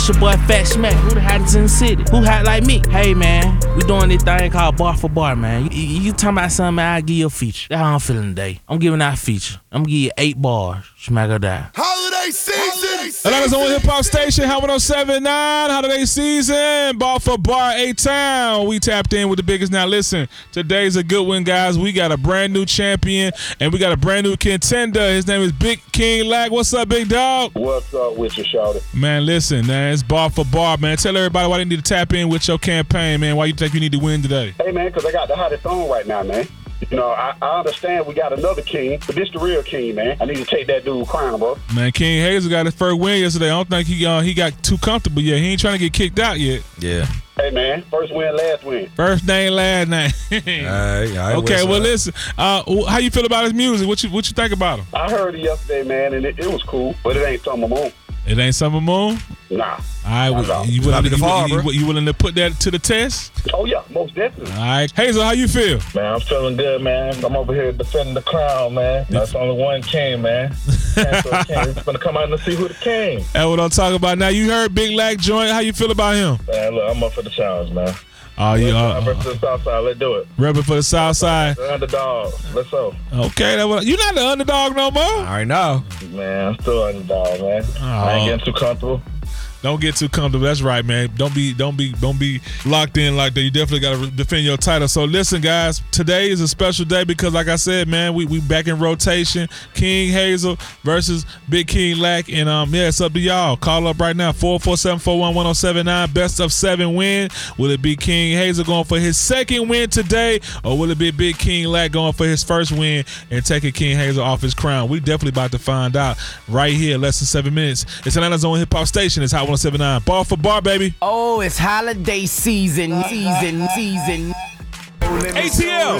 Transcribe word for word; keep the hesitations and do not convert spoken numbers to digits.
It's your boy Fat Smack, who the hottest in the city? Who hot like me? Hey man, we doing this thing called bar for bar, man. You, you, you talking about something, man, I'll give you a feature. That's how I'm feeling today. I'm giving out a feature. I'm gonna give you eight bars. Smack or die. Holiday season! Atlanta's only hip hop station, Hot one oh seven point nine, holiday season, bar for bar, A-Town. We tapped in with the biggest. Now listen, today's a good one, guys. We got a brand new champion and we got a brand new contender. His name is Big King Lack. What's up, big dog? What's up with you, shawty? Man, listen, man, it's bar for bar, man. Tell everybody why they need to tap in with your campaign, man. Why you think you need to win today? Hey, man, because I got the hottest song right now, man. You know, I, I understand we got another king, but this the real king, man. I need to take that dude crown, bro. Man, King Hazel got his first win yesterday. I don't think he uh, he got too comfortable yet. He ain't trying to get kicked out yet. Yeah. Hey, man, first win, last win. First name, last name. All right, all right, okay, well, up? listen. Uh, how you feel about his music? What you what you think about him? I heard it yesterday, man, and it, it was cool, but it ain't Summer Moon. It ain't Summer Moon? Nah. All right, well, you, willing to, you, fall, you, bro. you willing to put that to the test? Oh, yeah, most definitely. All right. Hazel, how you feel? Man, I'm feeling good, man. I'm over here defending the crown, man. That's only one king, man. Can't throw a king. It's gonna come out and see who the king. That's what I'm talking about. Now, you heard Big Lack join. How you feel about him? Man, look, I'm up for the challenge, man. Oh, you I'm uh, versus the South Side. Let's do it. repping for the South Side. The underdog. Let's go. Okay, that what, you're not the underdog no more. All right, now. Man, I'm still underdog, man. I ain't getting too comfortable. Don't get too comfortable. That's right, man. Don't be, don't be, don't be locked in like that. You definitely got to defend your title. So listen, guys. Today is a special day because, like I said, man, we we back in rotation. King Hazel versus Big King Lack, and um, yeah, it's up to y'all. Call up right now, four four seven four one one zero seven nine. Best of seven win. Will it be King Hazel going for his second win today, or will it be Big King Lack going for his first win and taking King Hazel off his crown? We definitely about to find out right here. Less than seven minutes. It's Atlanta's own hip hop station. It's Hot one oh seven point nine. Bar for bar, baby. Oh, it's holiday season, season, season. A T L.